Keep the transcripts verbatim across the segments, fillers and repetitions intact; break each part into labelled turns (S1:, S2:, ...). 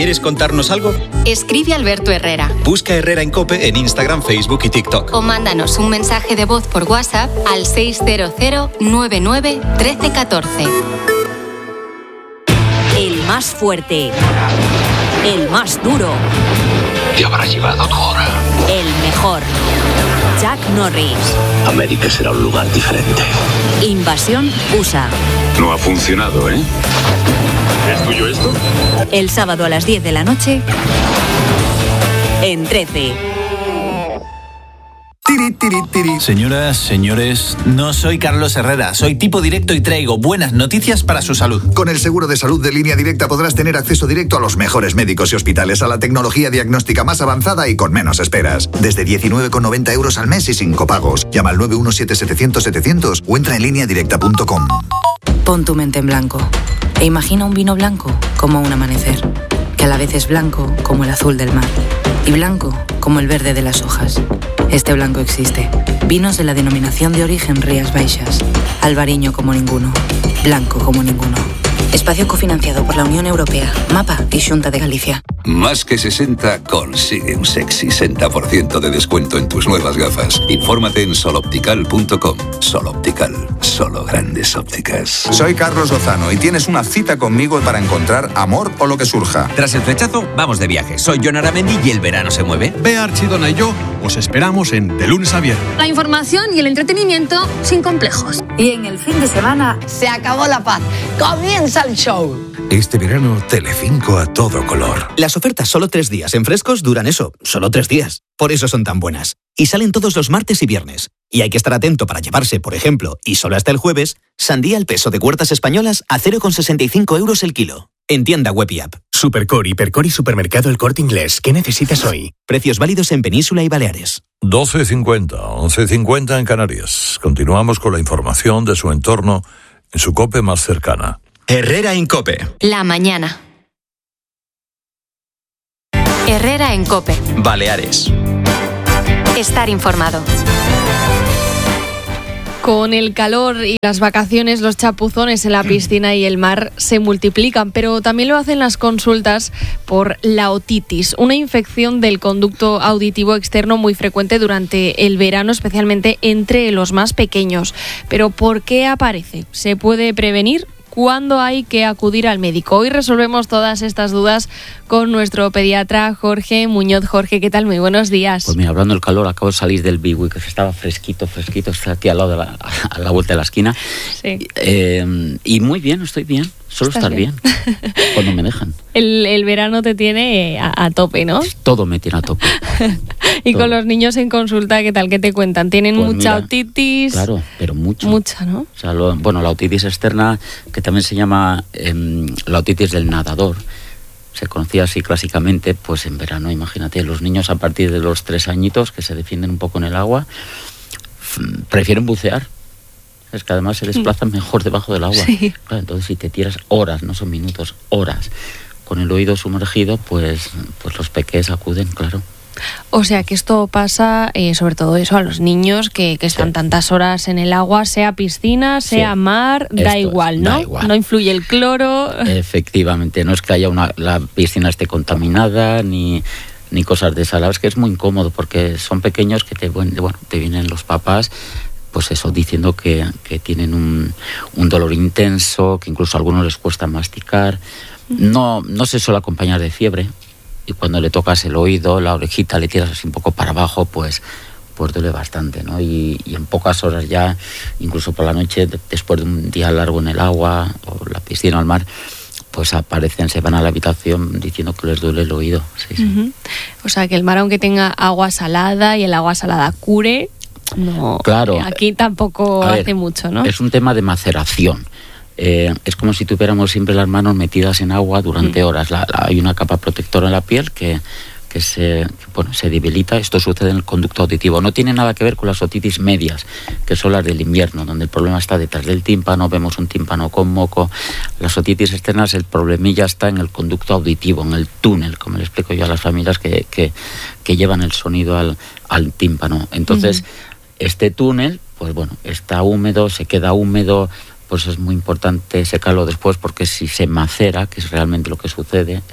S1: ¿Quieres contarnos algo?
S2: Escribe a Alberto Herrera.
S1: Busca Herrera en COPE en Instagram, Facebook y TikTok.
S2: O mándanos un mensaje de voz por WhatsApp al seis cero cero nueve nueve uno tres uno cuatro.
S3: El más fuerte. El más duro.
S4: Te habrá llegado tu hora.
S3: El mejor. Chuck Norris.
S4: América será un lugar diferente.
S3: Invasión U S A.
S4: No ha funcionado, ¿eh? ¿Es tuyo esto?
S3: El sábado a las diez de la noche en trece.
S5: Tiri, tiri, tiri. Señoras, señores, no soy Carlos Herrera, soy tipo directo y traigo buenas noticias para su salud.
S6: Con el seguro de salud de Línea Directa podrás tener acceso directo a los mejores médicos y hospitales, a la tecnología diagnóstica más avanzada y con menos esperas. Desde diecinueve con noventa euros al mes y sin copagos. Llama al nueve uno siete setecientos setecientos o entra en línea directa punto com.
S7: Pon tu mente en blanco e imagina un vino blanco como un amanecer, que a la vez es blanco como el azul del mar y blanco como el verde de las hojas. Este blanco existe. Vinos de la denominación de origen Rías Baixas. Albariño como ninguno. Blanco como ninguno. Espacio cofinanciado por la Unión Europea, MAPA y Xunta de Galicia.
S8: Más que sesenta consigue un sexy sesenta por ciento de descuento en tus nuevas gafas. Infórmate en soloptical punto com. Sol Optical, solo grandes ópticas.
S9: Soy Carlos Lozano y tienes una cita conmigo para encontrar amor o lo que surja.
S10: Tras el flechazo, vamos de viaje. Soy Jon Aramendi y el verano se mueve.
S11: Bea Archidona y yo os esperamos en De Lunes a Viernes.
S12: La información y el entretenimiento sin complejos.
S13: Y en el fin de semana
S14: se acabó la paz. Comienza el show.
S15: Este verano, Telecinco a todo color.
S16: Las ofertas solo tres días en Frescos duran eso, solo tres días. Por eso son tan buenas. Y salen todos los martes y viernes. Y hay que estar atento para llevarse, por ejemplo, y solo hasta el jueves, sandía al peso de Huertas Españolas a cero con sesenta y cinco euros el kilo. En tienda web y app.
S17: Supercor, Hipercor y Supermercado El Corte Inglés. ¿Qué necesitas hoy?
S16: Precios válidos en Península y Baleares.
S18: doce cincuenta, once cincuenta en Canarias. Continuamos con la información de su entorno en su COPE más cercana.
S1: Herrera en COPE.
S2: La mañana. Herrera en COPE.
S1: Baleares.
S2: Estar informado.
S19: Con el calor y las vacaciones, los chapuzones en la piscina y el mar se multiplican, pero también lo hacen las consultas por la otitis, una infección del conducto auditivo externo muy frecuente durante el verano, especialmente entre los más pequeños. Pero ¿por qué aparece? ¿Se puede prevenir? ¿Cuándo hay que acudir al médico? Hoy resolvemos todas estas dudas con nuestro pediatra Jorge Muñoz. Jorge, ¿qué tal? Muy buenos días.
S20: Pues mira, hablando del calor, acabo de salir del Bigui, que estaba fresquito, fresquito, está aquí al lado de la, a la vuelta de la esquina.
S19: Sí.
S20: Eh, y muy bien, estoy bien. Solo estar bien? bien, cuando me dejan.
S19: El, el verano te tiene a, a tope, ¿no?
S20: Todo me tiene a tope.
S19: Y
S20: Todo.
S19: Con los niños en consulta, ¿qué tal? ¿Qué te cuentan? ¿Tienen
S20: Pues
S19: mucha
S20: mira,
S19: otitis?
S20: Claro, pero mucho.
S19: Mucha, ¿no?
S20: O sea, lo, bueno, la otitis externa, que también se llama eh, la otitis del nadador, se conocía así clásicamente, pues en verano, imagínate, los niños a partir de los tres añitos, que se defienden un poco en el agua, f- prefieren bucear. Es que además se desplazan mejor debajo del agua.
S19: Sí.
S20: Claro, entonces si te tiras horas, no son minutos, horas, con el oído sumergido, pues, pues los peques acuden, claro.
S19: O sea que esto pasa eh, sobre todo eso a los niños que, que están sí. tantas horas en el agua, sea piscina, sea sí. mar, da esto igual, ¿no?
S20: Da igual.
S19: No influye el cloro.
S20: Efectivamente, no es que haya una, la piscina esté contaminada ni, ni cosas de esas. La verdad es que es muy incómodo porque son pequeños que te, bueno, te vienen los papás, pues eso, diciendo que, que tienen un, un dolor intenso, que incluso a algunos les cuesta masticar. No, no se suele acompañar de fiebre. Y cuando le tocas el oído, la orejita, le tiras así un poco para abajo, pues, pues duele bastante, ¿no? Y, y en pocas horas ya, incluso por la noche, de, después de un día largo en el agua, o la piscina o el mar, pues aparecen, se van a la habitación diciendo que les duele el oído. Sí, sí.
S19: Uh-huh. O sea, que el mar, aunque tenga agua salada y el agua salada cure, no,
S20: claro,
S19: aquí tampoco
S20: a ver,
S19: hace mucho, ¿no?
S20: Es un tema de maceración. Eh, es como si tuviéramos siempre las manos metidas en agua durante mm. horas. La, la, hay una capa protectora en la piel que, que, se, que bueno, se debilita. Esto sucede en el conducto auditivo. No tiene nada que ver con las otitis medias, que son las del invierno, donde el problema está detrás del tímpano, vemos un tímpano con moco. Las otitis externas, el problemilla está en el conducto auditivo, en el túnel, como le explico yo a las familias que, que, que llevan el sonido al, al tímpano. Entonces, mm. este túnel, pues bueno, está húmedo, se queda húmedo. Pues es muy importante secarlo después, porque si se macera, que es realmente lo que sucede, está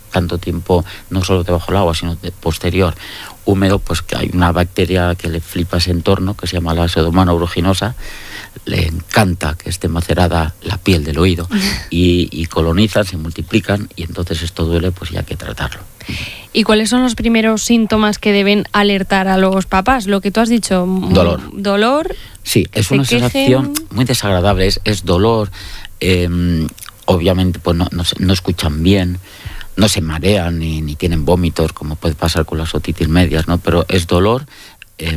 S20: tanto tiempo, no solo debajo del agua, sino de posterior, húmedo, pues que hay una bacteria que le flipa ese entorno, que se llama la Pseudomonas aeruginosa. Le encanta que esté macerada la piel del oído y, y colonizan, se multiplican, y entonces esto duele, pues ya hay que tratarlo.
S19: ¿Y cuáles son los primeros síntomas que deben alertar a los papás? Lo que tú has dicho.
S20: Dolor.
S19: Dolor.
S20: Sí, es una sensación muy desagradable, es, es dolor, eh, obviamente pues no, no, no escuchan bien, no se marean ni, ni tienen vómitos, como puede pasar con las otitis medias, ¿no? Pero es dolor, eh,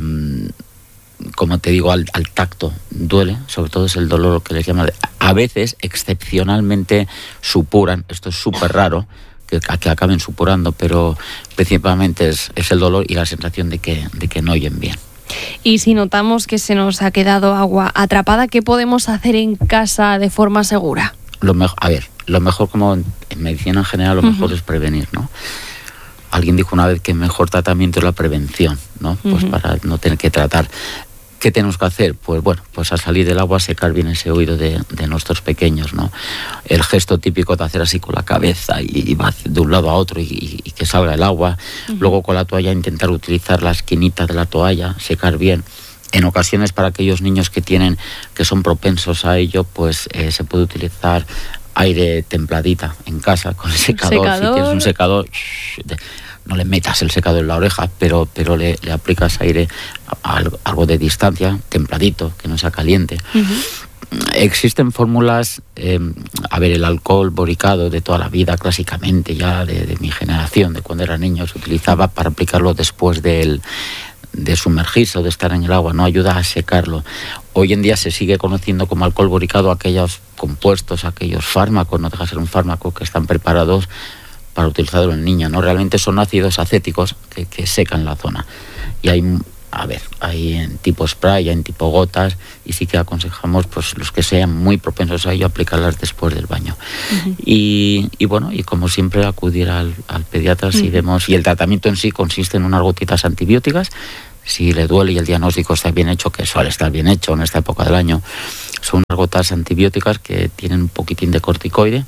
S20: como te digo, al, al tacto duele, sobre todo es el dolor que les llama. A veces, excepcionalmente, supuran, esto es súper raro, que, que acaben supurando, pero principalmente es, es el dolor y la sensación de que, de que no oyen bien.
S19: Y si notamos que se nos ha quedado agua atrapada, ¿qué podemos hacer en casa de forma segura?
S20: Lo mejor, a ver, lo mejor, como en medicina en general, lo mejor uh-huh. es prevenir, ¿no? Alguien dijo una vez que el mejor tratamiento es la prevención, ¿no? Pues uh-huh. para no tener que tratar. ¿Qué tenemos que hacer? Pues bueno, pues al salir del agua secar bien ese oído de, de nuestros pequeños, ¿no? El gesto típico de hacer así con la cabeza y, y va de un lado a otro y, y que salga el agua. Uh-huh. Luego con la toalla intentar utilizar la esquinita de la toalla, secar bien. En ocasiones para aquellos niños que tienen, que son propensos a ello, pues eh, se puede utilizar aire templadita en casa con el secador. secador. Si tienes un secador, shh, de, no le metas el secador en la oreja, pero, pero le, le aplicas aire a, a algo de distancia, templadito, que no sea caliente. Uh-huh. Existen fórmulas, eh, a ver, el alcohol boricado de toda la vida, clásicamente, ya de, de mi generación, de cuando era niño, se utilizaba para aplicarlo después del, de sumergirse o de estar en el agua, no ayuda a secarlo. Hoy en día se sigue conociendo como alcohol boricado aquellos compuestos, aquellos fármacos, no deja de ser un fármaco, que están preparados para utilizarlo en niños, ¿no? Realmente son ácidos acéticos que, que secan la zona. Y hay, a ver, hay en tipo spray, hay en tipo gotas, y sí que aconsejamos, pues, los que sean muy propensos a ello, aplicarlas después del baño. Uh-huh. Y, y bueno, y como siempre, acudir al, al pediatra uh-huh. si vemos, y el tratamiento en sí consiste en unas gotitas antibióticas. Si le duele y el diagnóstico está bien hecho, que suele estar bien hecho en esta época del año, son unas gotas antibióticas que tienen un poquitín de corticoide.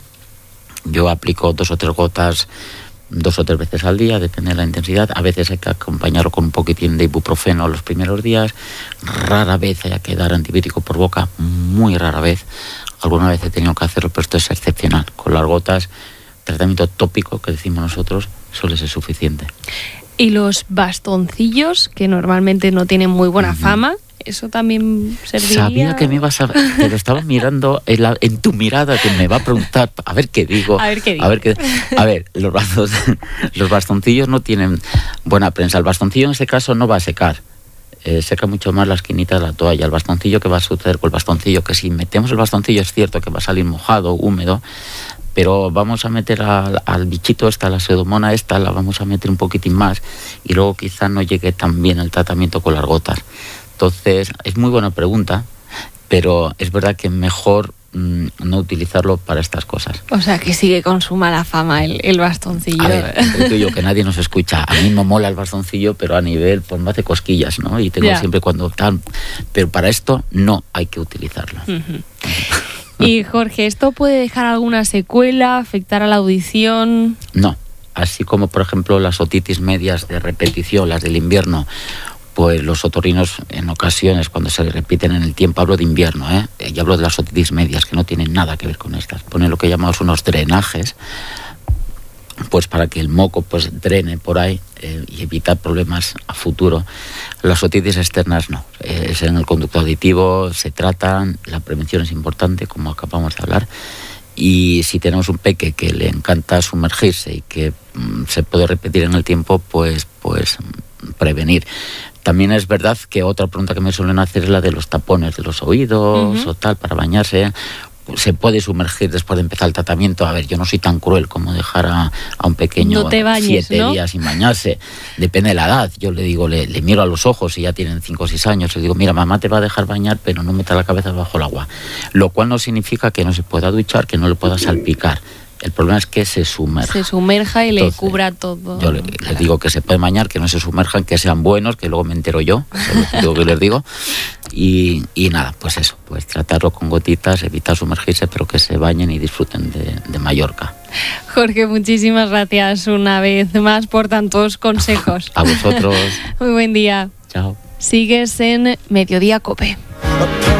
S20: Yo aplico dos o tres gotas dos o tres veces al día, depende de la intensidad. A veces hay que acompañarlo con un poquitín de ibuprofeno los primeros días. Rara vez hay que dar antibiótico por boca, muy rara vez. Alguna vez he tenido que hacerlo, pero esto es excepcional. Con las gotas, tratamiento tópico, que decimos nosotros, suele ser suficiente.
S19: Y los bastoncillos, que normalmente no tienen muy buena uh-huh. fama, ¿eso también serviría?
S20: Sabía que me ibas a... Pero estaba mirando en, la, en tu mirada, que me va a preguntar, a ver qué digo.
S19: A ver qué digo.
S20: A ver, qué, a ver los, bastos, los bastoncillos no tienen buena prensa. El bastoncillo en este caso no va a secar. Eh, seca mucho más la esquinita de la toalla. El bastoncillo, ¿qué va a suceder con el bastoncillo? Que si metemos el bastoncillo es cierto que va a salir mojado, húmedo, pero vamos a meter al, al bichito esta, la pseudomona esta, la vamos a meter un poquitín más y luego quizá no llegue tan bien el tratamiento con las gotas. Entonces, es muy buena pregunta, pero es verdad que mejor mmm, no utilizarlo para estas cosas.
S19: O sea, que sigue con su mala fama el, el bastoncillo.
S20: A ver, entre tú y yo, que nadie nos escucha. A mí me mola el bastoncillo, pero a nivel, pues me hace cosquillas, ¿no? Y tengo yeah. siempre cuando tal. Pero para esto no hay que utilizarlo.
S19: Uh-huh. Y Jorge, ¿esto puede dejar alguna secuela, afectar a la audición?
S20: No. Así como, por ejemplo, las otitis medias de repetición, las del invierno, pues los otorrinos en ocasiones, cuando se repiten en el tiempo, hablo de invierno, ¿eh? Y hablo de las otitis medias, que no tienen nada que ver con estas. Ponen lo que llamamos unos drenajes, pues para que el moco pues drene por ahí eh, y evitar problemas a futuro. Las otitis externas no, eh, es en el conducto auditivo, se tratan, la prevención es importante, como acabamos de hablar. Y si tenemos un peque que le encanta sumergirse y que mm, se puede repetir en el tiempo, pues, pues prevenir. También es verdad que otra pregunta que me suelen hacer es la de los tapones de los oídos uh-huh. o tal, para bañarse. Se puede sumergir después de empezar el tratamiento. A ver, yo no soy tan cruel como dejar a, a un pequeño
S19: no te bañes,
S20: siete
S19: ¿no?
S20: días sin bañarse. Depende de la edad. Yo le digo, le, le miro a los ojos y ya tienen cinco o seis años. Le digo, mira, mamá te va a dejar bañar, pero no meta la cabeza bajo el agua. Lo cual no significa que no se pueda duchar, que no le pueda salpicar El problema es que se sumerja.
S19: Se sumerja y
S20: Entonces,
S19: le cubra todo.
S20: Yo le, les digo que se puede bañar, que no se sumerjan, que sean buenos, que luego me entero yo, es lo que les digo. Y, y nada, pues eso, pues tratarlo con gotitas, evitar sumergirse, pero que se bañen y disfruten de, de Mallorca.
S19: Jorge, muchísimas gracias una vez más por tantos consejos.
S20: A vosotros.
S19: Muy buen día.
S20: Chao.
S19: Sigues en Mediodía COPE.